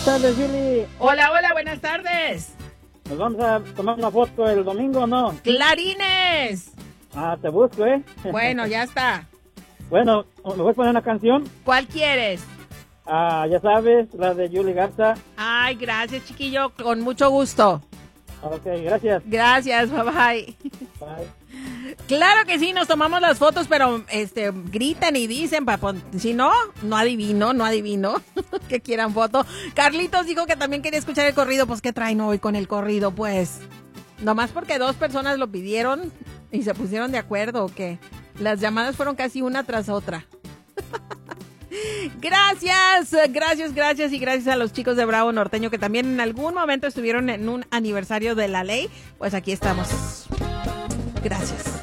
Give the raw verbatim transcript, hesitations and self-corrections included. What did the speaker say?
tardes, Julie. Hola, hola, buenas tardes. ¿Nos vamos a tomar una foto el domingo o no? ¡Clarines! Ah, te busco, ¿eh? Bueno, ya está. Bueno, ¿me voy a poner una canción? ¿Cuál quieres? Ah, ya sabes, la de Julie Garza. Ay, gracias, chiquillo, con mucho gusto. Ok, gracias. Gracias, bye bye. Bye. Claro que sí, nos tomamos las fotos, pero este gritan y dicen, pa, pon- si no, no adivino, no adivino que quieran foto. Carlitos dijo que también quería escuchar el corrido, pues ¿qué traen hoy con el corrido? Pues, nomás porque dos personas lo pidieron y se pusieron de acuerdo, o que las llamadas fueron casi una tras otra. Gracias, gracias, gracias y gracias a los chicos de Bravo Norteño que también en algún momento estuvieron en un aniversario de la ley. Pues aquí estamos. Gracias.